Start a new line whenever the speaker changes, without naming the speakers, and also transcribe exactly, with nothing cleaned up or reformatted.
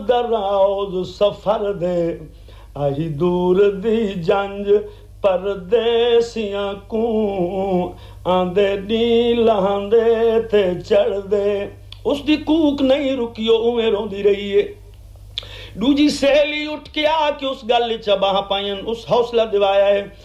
दराउज सफर दे आई दूर दी जंज परदेसियां को आंदे नी लहांदे ते चढ़दे। उसदी कूक नहीं रुकी, उवें रोंदी रही है। दूजी सहेली उठ के आ के उस गल च बाह पायन, उस हौसला दिवाया है।